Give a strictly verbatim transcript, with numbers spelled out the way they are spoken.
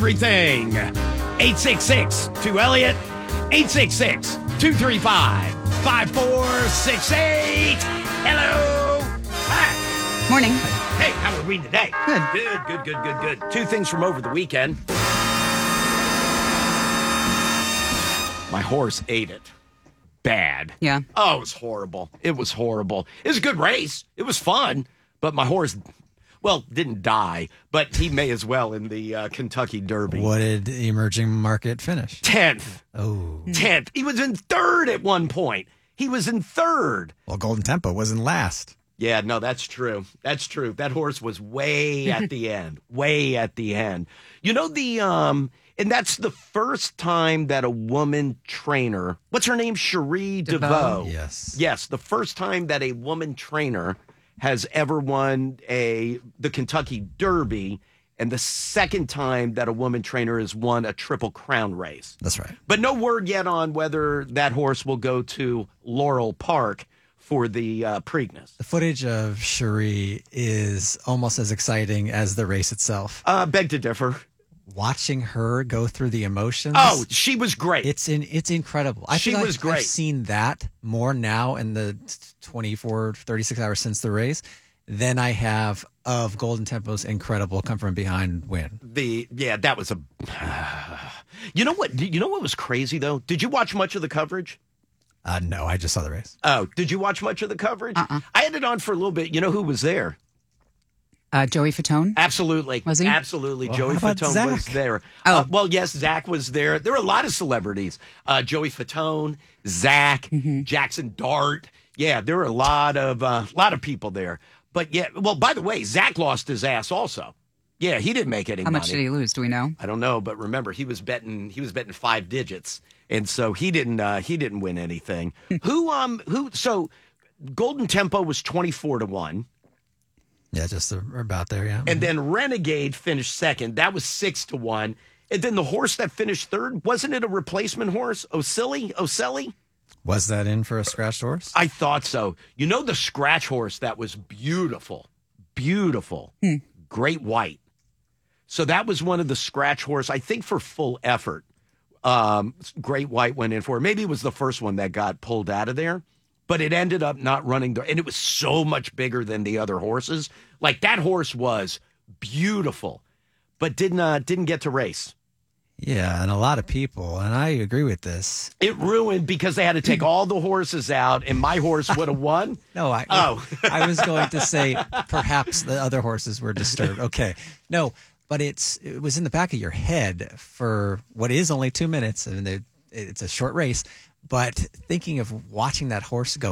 everything. eight six six, two Elliott, eight six six, two three five, five four six eight. Hello. Hi. Morning. Hey, how are we today? Good. Good, good, good, good, good. Two things from over the weekend. My horse ate it. Bad. Yeah. Oh, it was horrible. It was horrible. It was a good race. It was fun. But my horse, well, didn't die, but he may as well in the uh, Kentucky Derby. What did Emerging Market finish? tenth. Oh. tenth. He was in third at one point. He was in third. Well, Golden Tempo was in last. Yeah, no, that's true. That's true. That horse was way at the end. Way at the end. You know, the, um, and that's the first time that a woman trainer, what's her name? Cherie DeVoe. DeVoe. Yes. Yes, the first time that a woman trainer has ever won a the Kentucky Derby, and the second time that a woman trainer has won a Triple Crown race. That's right. But no word yet on whether that horse will go to Laurel Park for the uh, Preakness. The footage of Cherie is almost as exciting as the race itself. Uh, beg to differ. Watching her go through the emotions. Oh, she was great. It's in, it's incredible. I She feel like was great. I've seen that more now in the twenty-four, thirty-six hours since the race than I have of Golden Tempo's incredible come from behind win. The yeah, that was a. You know what? You know what was crazy though? Did you watch much of the coverage? Uh, no, I just saw the race. Oh, did you watch much of the coverage? Uh-uh. I had it on for a little bit. You know who was there? Uh, Joey Fatone. Absolutely. Was he? Absolutely. Well, Joey how about Fatone Zach? was there. Oh. Uh, well, yes, Zach was there. There were a lot of celebrities. Uh, Joey Fatone, Zach, Mm-hmm. Jackson Dart. Yeah, there were a lot of uh, lot of people there. But yeah, well, by the way, Zach lost his ass also. Yeah, he didn't make any How money. much did he lose? Do we know? I don't know, but remember, he was betting he was betting five digits, and so he didn't uh, he didn't win anything. who um who so Golden Tempo was twenty-four to one. Yeah, just about there, yeah. And then Renegade finished second. That was six to one. And then the horse that finished third, wasn't it a replacement horse? Ocelli? Ocelli? Was that in for a scratched horse? I thought so. You know the scratch horse that was beautiful. Beautiful. Hmm. Great white. So that was one of the scratch horse, I think for full effort. Um, Great White went in for it. Maybe it was the first one that got pulled out of there. But it ended up not running there. And it was so much bigger than the other horses. Like that horse was beautiful, but didn't uh, didn't get to race. Yeah, and a lot of people, and I agree with this. It ruined because they had to take all the horses out, and my horse would have won. No, I Oh. I was going to say perhaps the other horses were disturbed. Okay. No, but it's it was in the back of your head for what is only two minutes, and they, it's a short race. But thinking of watching that horse go